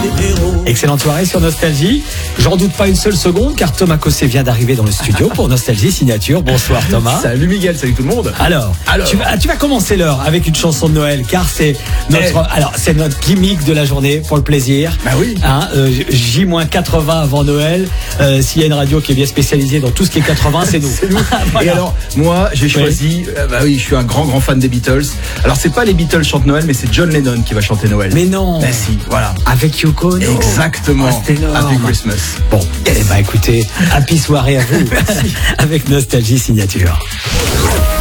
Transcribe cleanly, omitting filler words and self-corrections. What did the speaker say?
Excellente soirée sur Nostalgie. J'en doute pas une seule seconde car Thomas Cosset vient d'arriver dans le studio pour Nostalgie Signature. Bonsoir Thomas. Salut Miguel, salut tout le monde. Alors. Tu vas commencer l'heure avec une chanson de Noël car c'est c'est notre gimmick de la journée pour le plaisir. Bah oui. J-80 avant Noël. S'il y a une radio qui est bien spécialisée dans tout ce qui est 80, c'est nous. C'est nous. Voilà. Et alors, moi, j'ai choisi. Je suis un grand fan des Beatles. Alors, c'est pas les Beatles chantent Noël, mais c'est John Lennon qui va chanter Noël. Mais non. Mais si, voilà. Avec Yoko Ono. Exactement. Happy Christmas. Bon, écoutez, happy soirée à vous avec Nostalgie Signature.